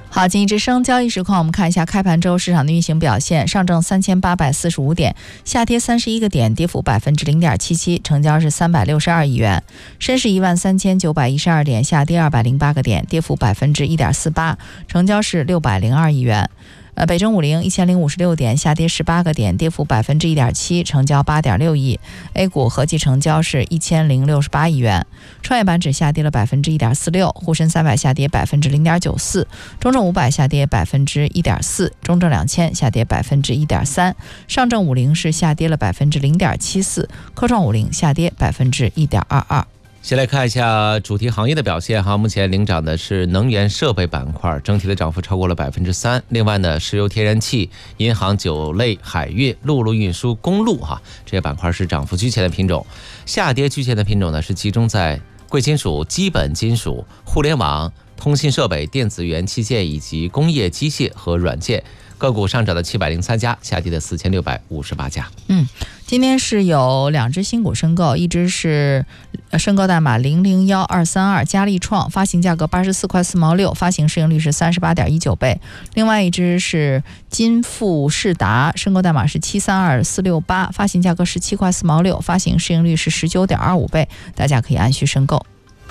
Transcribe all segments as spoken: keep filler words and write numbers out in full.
好，经济之声交易实况，我们看一下开盘之后市场的运行表现。上证三千八百四十五点，下跌三十一个点，跌幅百分之零点七七，成交是三百六十二亿元。深市一万三千九百一十二点，下跌二百零八个点，跌幅百分之一点四八，成交是六百零二亿元。呃，北证五零一千零五十六点，下跌十八个点，跌幅百分之一点七，成交八点六亿。A 股合计成交是一千零六十八亿元。创业板指下跌了百分之一点四六，沪深三百下跌百分之零点九四，中证五百下跌百分之一点四，中证两千下跌百分之一点三，上证五零是下跌了百分之零点七四，科创五零下跌百分之一点二二。 先来看一下主题行业的表现哈，目前领涨的是能源设备板块，整体的涨幅超过了百分之三。另外呢，石油天然气、银行、酒类、海运、陆路运输、公路哈，这些板块是涨幅居前的品种。下跌居前的品种呢，是集中在贵金属、基本金属、互联网、通信设备、电子元器件以及工业机械和软件。个股上涨的七百零三家，下跌的四千六百五十八家。 嗯，今天是有两只新股申购，一只是申购代码零零一二三二佳利创，发行价格八十四块四毛六，发行市盈率是三十八点一九倍。另外一只是金富士达，申购代码是七三二四六八，发行价格十七块四毛六，发行市盈率是十九点二五倍，大家可以按需申购。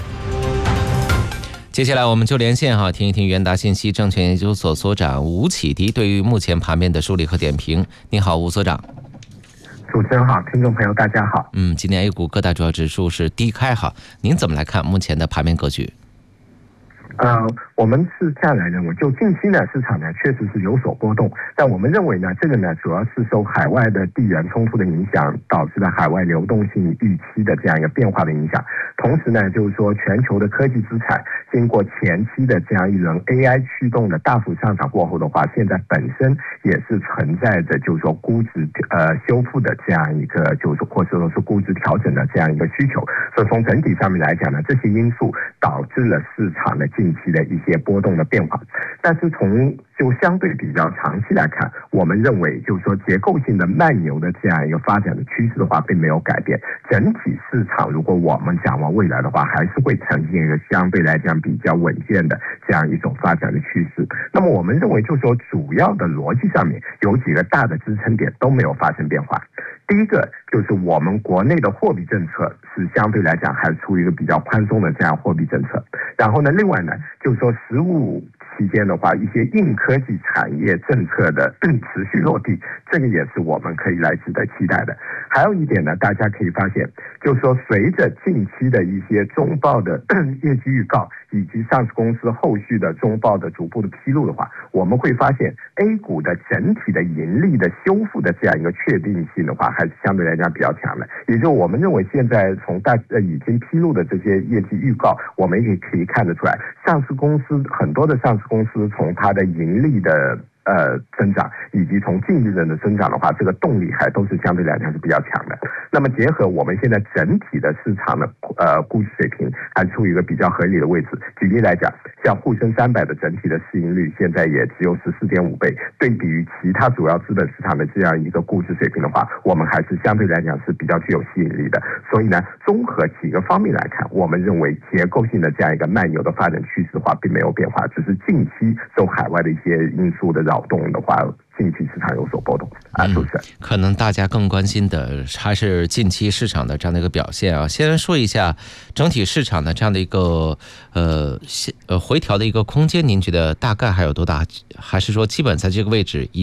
接下来我们就连线哈，听一听元达信息证券研究所所长吴启迪对于目前盘面的梳理和点评。你好，吴所长。 主持人好，听众朋友大家好。 嗯，今天 A 股各大主要指数是低开哈，您怎么来看目前的盘面格局？ 呃，我们是这样来认为，就近期呢，市场呢确实是有所波动，但我们认为呢，这个呢主要是受海外的地缘冲突的影响，导致了海外流动性预期的这样一个变化的影响。同时呢，就是说全球的科技资产经过前期的这样一轮 A I 驱动的大幅上涨过后的话，现在本身也是存在着就是说估值呃修复的这样一个，就是说或者说是估值调整的这样一个需求。所以从整体上面来讲呢，这些因素导致了市场的近期的一些波动的变化。但是从就相对比较长期来看，我们认为就是说结构性的慢牛的这样一个发展的趋势的话并没有改变，整体市场如果我们展望未来的话，还是会呈现一个相对来讲比较稳健的这样一种发展的趋势。那么我们认为就是说主要的逻辑上面有几个大的支撑点都没有发生变化。第一个就是我们国内的货币政策是相对来讲还处于一个比较宽松的这样货币政策。然后呢，另外呢，就是说实务期间的话，一些硬科技产业政策的持续落地，这个也是我们可以来值得期待的。还有一点呢，大家可以发现，就是说随着近期的一些中报的业绩预告以及上市公司后续的中报的逐步的披露的话，我们会发现 A 股的整体的盈利的修复的这样一个确定性的话，还是相对来讲比较强的。也就是我们认为现在从大呃已经披露的这些业绩预告，我们也可以看得出来，上市公司很多的上市公司从它的盈利的呃增长以及从净利润的增长的话，这个动力还都是相对来讲是比较强的。那么结合我们现在整体的市场的呃估值水平还处于一个比较合理的位置。举例来讲，像沪深三百的整体的市盈率现在也只有十四点五倍，对比于其他主要资本市场的这样一个估值水平的话，我们还是相对来讲是比较具有吸引力的。所以呢，综合几个方面来看，我们认为结构性的这样一个慢牛的发展趋势的话并没有变化，只是近期受海外的一些因素的扰动的话，近期市场有所波动啊，主持人。 嗯，可能大家更关心的还是近期市场的这样的一个表现啊。先说一下整体市场的这样的一个呃呃回调的一个空间，您觉得大概还有多大？还是说基本在这个位置